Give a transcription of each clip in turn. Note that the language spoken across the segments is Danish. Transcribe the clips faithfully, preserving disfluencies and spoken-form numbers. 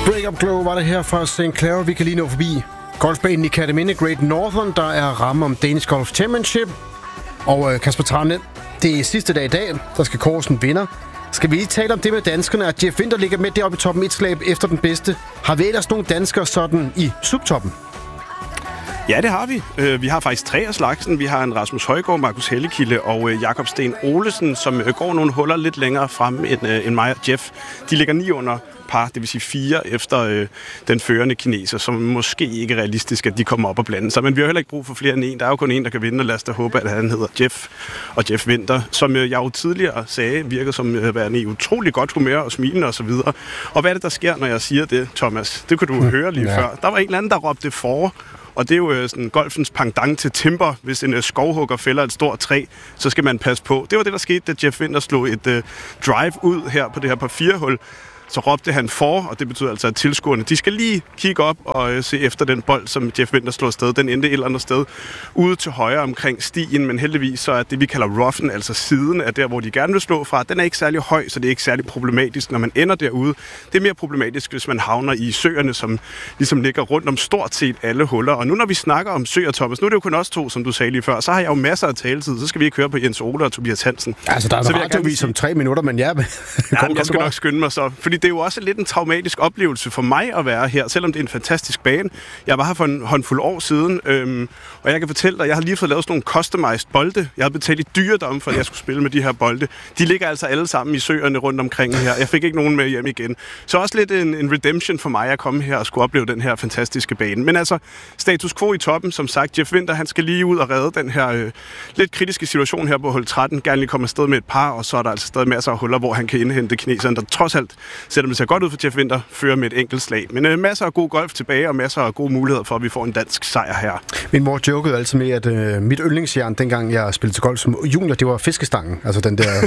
Break Up Glow var det her fra Saint Clara. Vi kan lige nå forbi golfbanen i Kerteminde, Great Northern. Der er ramme om Danish Golf Championship. Og øh, Kasper Trane, det er sidste dag i dag. Der skal kåres en vinder. Skal vi lige tale om det med danskerne, at Jeff Winther ligger med deroppe i toppen et slag efter den bedste? Har vi ellers nogle danskere sådan i subtoppen? Ja, det har vi. Vi har faktisk tre af slagsen. Vi har en Rasmus Højgaard, Markus Hellekilde og Jakob Sten Olesen, som går nogle huller lidt længere frem end mig og Jeff. De ligger ni under par, det vil sige fire efter øh, den førende kineser, som måske ikke er realistisk, at de kommer op og blande sig. Men vi har heller ikke brug for flere end en. Der er jo kun en, der kan vinde, og lad os da håbe, at han hedder Jeff og Jeff Winther, som øh, jeg jo tidligere sagde, virker som øh, værende i utrolig godt humør og smilende og så videre. Og hvad er det, der sker, når jeg siger det, Thomas? Det kunne du mm. høre lige ja. før. Der var en eller anden, der råbte for. Og det er jo sådan golfens pendant til timber. Hvis en uh, skovhugger fælder et stort træ, så skal man passe på. Det var det, der skete, da Jeff Winther slog et uh, drive ud her på det her par fire hul. Så råbte han for, og det betyder altså, at tilskuerne, de skal lige kigge op og øh, se efter den bold, som Jeff Winther slår afsted. Den endte et eller andet sted ude til højre omkring stien, men heldigvis så er det, vi kalder roughen, altså siden af der, hvor de gerne vil slå fra, den er ikke særlig høj, så det er ikke særlig problematisk, når man ender derude. Det er mere problematisk, hvis man havner i søerne, som ligesom ligger rundt om stort set alle huller. Og nu når vi snakker om søer, Thomas, nu er det jo kun os to, som du sagde lige før, så har jeg jo masser af taletid, så skal vi ikke høre på Jens Ole og Tobias Hansen. Altså, der er en radiovis om tre minutter, men ja. ja men jeg skal nok skynde mig så, fordi det er jo også lidt en traumatisk oplevelse for mig at være her, selvom det er en fantastisk bane. Jeg var her for en håndfuld år siden, øhm, og jeg kan fortælle dig, at jeg har lige fået lavet sådan nogle customized bolde. Jeg har betalt i dyredom for, at jeg skulle spille med de her bolde. De ligger altså alle sammen i søerne rundt omkring her. Jeg fik ikke nogen med hjem igen. Så også lidt en, en redemption for mig at komme her og skulle opleve den her fantastiske bane. Men altså, status quo i toppen, som sagt. Jeff Winther, han skal lige ud og redde den her øh, lidt kritiske situation her på hul tretten. Gerne lige komme afsted med et par, og så er der altså stadig masser af huller, hvor han kan indhente kineseren, der trods alt, selvom det ser godt ud for Jeff Winther, fører med et enkelt slag. Men øh, masser af god golf tilbage, og masser af gode muligheder for, at vi får en dansk sejr her. Min mor jokede altid med, at øh, mit yndlingsjern, dengang jeg spillede til golf som junior, det var fiskestangen. Altså den der,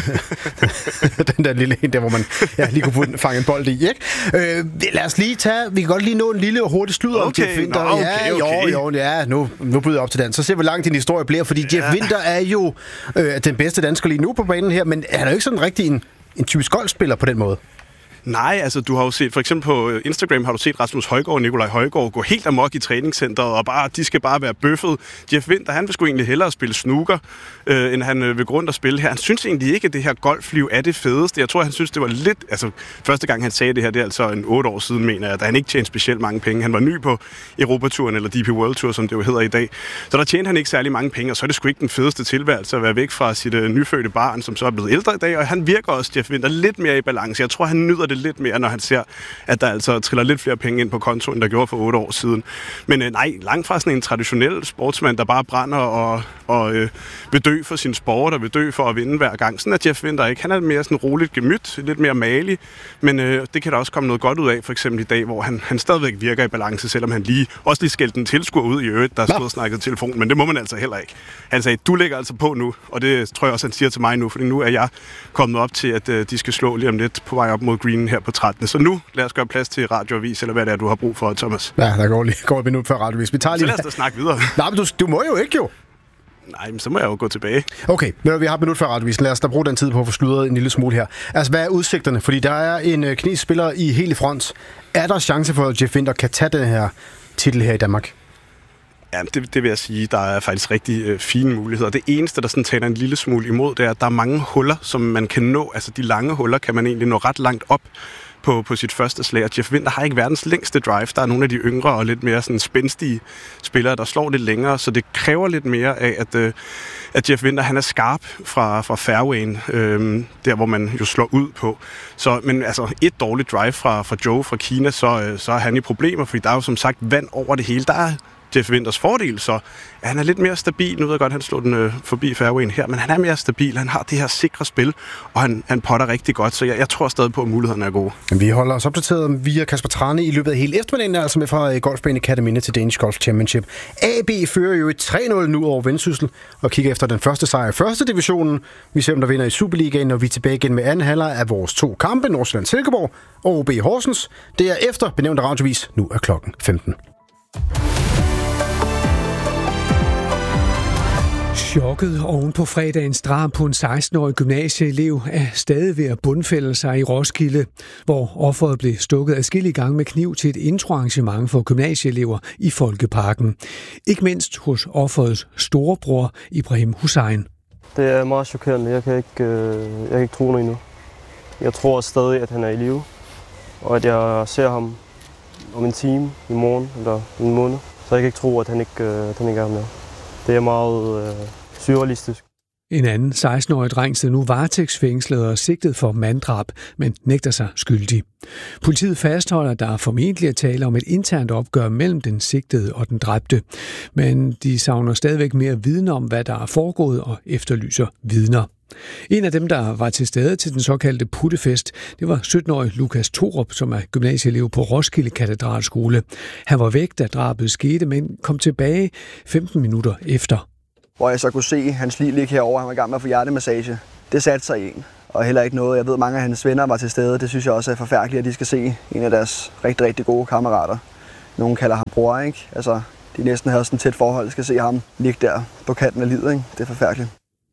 den der lille en, der hvor man ja, lige kunne fange en bold i. Ikke? Øh, lad os lige tage, vi kan godt lige nå en lille og hurtig sludder okay, om Jeff Winther. Nå, okay, ja, okay. Jo, jo, ja, nu, nu byder jeg op til den. Så ser vi, hvor langt din historie bliver, fordi ja. Jeff Winther er jo øh, den bedste dansker lige nu på banen her, men han er jo ikke sådan rigtig en, en typisk golfspiller på den måde. Nej, altså du har jo set, for eksempel på Instagram har du set Rasmus Højgaard og Nikolaj Højgaard gå helt amok i træningscenteret, og bare, de skal bare være bøffet. Jeff Winther, han vil sgu egentlig hellere spille snooker, øh, end han øh, vil gå rundt og spille her. Han synes egentlig ikke, at det her golfliv er det fedeste. Jeg tror, han synes, det var lidt... Altså, første gang han sagde det her, det er altså en otte år siden, mener jeg, da han ikke tjente specielt mange penge. Han var ny på Europaturen, eller D P World Tour, som det jo hedder i dag. Så der tjente han ikke særlig mange penge, og så er det sgu ikke den fedeste tilværelse at være væk fra sit øh, nyfødte barn, som så er blevet ældre i dag, og han virker også, Jeff Winther, lidt mere i balance. Jeg tror, han nyder det lidt mere, når han ser, at der altså triller lidt flere penge ind på kontoen, der gjorde for otte år siden. Men øh, nej, langt fra sådan en traditionel sportsmand, der bare brænder og, og øh, vil dø for sin sport og vil dø for at vinde hver gang. Sådan er Jeff Winther ikke. Han er mere sådan roligt gemyt, lidt mere malig, men øh, det kan der også komme noget godt ud af, for eksempel i dag, hvor han, han stadigvæk virker i balance, selvom han lige også lige skældte en tilskuer ud i øvrigt, der stod og snakkede telefon, men det må man altså heller ikke. Han sagde, du ligger altså på nu, og det tror jeg også, han siger til mig nu, fordi nu er jeg kommet op til, at øh, de skal slå lige om lidt på vej op mod greenen her på tretten. Så nu lad os gøre plads til radioavis, eller hvad det er, du har brug for, Thomas. Ja, der går lige går et minut før radioavis. Vi tager lige... Så lad os da snakke videre. Nej, men du, du må jo ikke jo. Nej, men så må jeg jo gå tilbage. Okay, men vi har et minut før radiovisen. Lad os da bruge den tid på at få sludret en lille smule her. Altså, hvad er udsigterne? Fordi der er en øh, kinesisk spiller i helt i front. Er der chance for, at Jeff Winther kan tage den her titel her i Danmark? Ja, det, det vil jeg sige, der er faktisk rigtig øh, fine muligheder. Det eneste, der sådan taler en lille smule imod, det er, at der er mange huller, som man kan nå. Altså, de lange huller kan man egentlig nå ret langt op på, på sit første slag. Og Jeff Winther har ikke verdens længste drive. Der er nogle af de yngre og lidt mere sådan spændstige spillere, der slår lidt længere, så det kræver lidt mere af, at, øh, at Jeff Winther, han er skarp fra, fra fairwayen, øh, der hvor man jo slår ud på. Så, men altså, et dårligt drive fra, fra Joe fra Kina, så, øh, så er han i problemer, fordi der er jo som sagt vand over det hele. Der er Jeff Winthers fordel, så ja, han er lidt mere stabil. Nu ved jeg godt, han slår den øh, forbi fairwayen her, men han er mere stabil. Han har det her sikre spil, og han, han potter rigtig godt, så jeg, jeg tror stadig på, at mulighederne er gode. Vi holder os opdateret via Kasper Trane i løbet af hele eftermiddagen, altså med fra golfbanen i Kerteminde til Danish Golf Championship. A B fører jo i tre nul nu over Vendsyssel og kigger efter den første sejr i første divisionen. Vi ser, om der vinder i Superligaen, når vi er tilbage igen med anden halvleg af vores to kampe, Nordsjælland Silkeborg og O B Horsens. Det er efter benævnt radiovis. Nu er klokken femten. Chokket oven på fredagens drab på en seksten-årig gymnasieelev er stadig ved at bundfælde sig i Roskilde, hvor offeret blev stukket adskillige gange med kniv til et introarrangement for gymnasieelever i Folkeparken. Ikke mindst hos offerets storebror Ibrahim Hussein. Det er meget chokerende. Jeg kan ikke, jeg kan ikke tro noget endnu. Jeg tror stadig, at han er i live, og at jeg ser ham om en time i morgen eller en måned. Så jeg kan ikke tro, at han ikke, at han ikke er med. Det er meget øh, surrealistisk. En anden seksten-årig dreng sidder nu varetægtsfængslet og sigtet for manddrab, men nægter sig skyldig. Politiet fastholder, at der er formentlig at tale om et internt opgør mellem den sigtede og den dræbte. Men de savner stadigvæk mere viden om, hvad der er foregået, og efterlyser vidner. En af dem, der var til stede til den såkaldte puttefest, det var sytten-årig Lukas Thorup, som er gymnasieelev på Roskilde Katedralskole. Han var væk, da drabet skete, men kom tilbage femten minutter efter. Hvor jeg så kunne se hans liv ligge herovre, han var i gang med at få hjertemassage. Det satte sig i en, og heller ikke noget. Jeg ved, mange af hans venner var til stede. Det synes jeg også er forfærdeligt, at de skal se en af deres rigtig, rigtig gode kammerater. Nogle kalder ham bror, ikke? Altså, de næsten havde sådan et tæt forhold, skal se ham ligge der på kanten af livet, ikke? Det er forfærdeligt.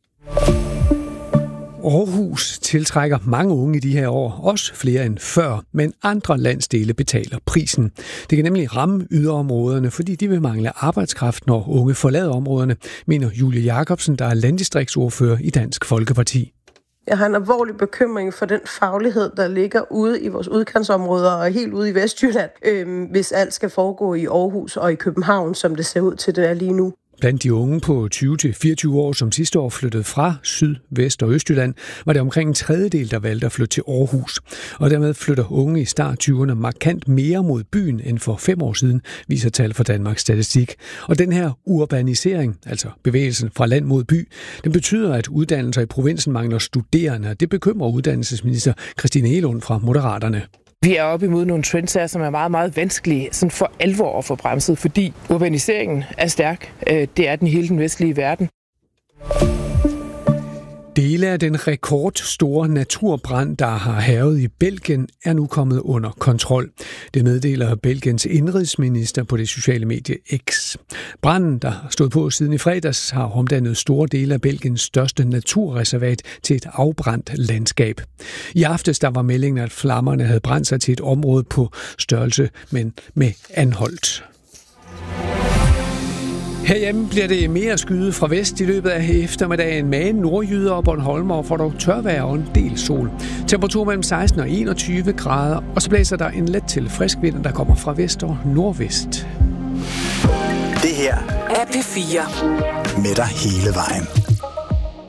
Aarhus tiltrækker mange unge i de her år, også flere end før, men andre landsdele betaler prisen. Det kan nemlig ramme yderområderne, fordi de vil mangle arbejdskraft, når unge forlader områderne, mener Julie Jacobsen, der er landdistriktsordfører i Dansk Folkeparti. Jeg har en alvorlig bekymring for den faglighed, der ligger ude i vores udkantsområder og helt ude i Vestjylland, øh, hvis alt skal foregå i Aarhus og i København, som det ser ud til, det er lige nu. Blandt de unge på tyve til fireogtyve år, som sidste år flyttede fra Syd-, Vest- og Østjylland, var det omkring en tredjedel, der valgte at flytte til Aarhus. Og dermed flytter unge i start tyverne markant mere mod byen end for fem år siden, viser tal fra Danmarks Statistik. Og den her urbanisering, altså bevægelsen fra land mod by, den betyder, at uddannelser i provinsen mangler studerende. Det bekymrer uddannelsesminister Christine Egelund fra Moderaterne. Vi er oppe imod nogle trends her, som er meget, meget vanskelige sådan for alvor at få bremset, fordi urbaniseringen er stærk. Det er den i hele den vestlige verden. Dele af den rekordstore naturbrand, der har hærget i Belgien, er nu kommet under kontrol. Det meddeler Belgiens indrigsminister på det sociale medie X. Branden, der stod på siden i fredags, har omdannet store dele af Belgiens største naturreservat til et afbrændt landskab. I aftes der var meldingen, at flammerne havde brændt sig til et område på størrelse, men med Anholt. Herhjemme bliver det mere skyde fra vest i løbet af eftermiddagen med nordjyder og Bornholmer, får dog tørvejr og en del sol. Temperatur mellem seksten og enogtyve grader, og så blæser der en let til frisk vind, der kommer fra vest og nordvest. Det her er P fire med dig hele vejen.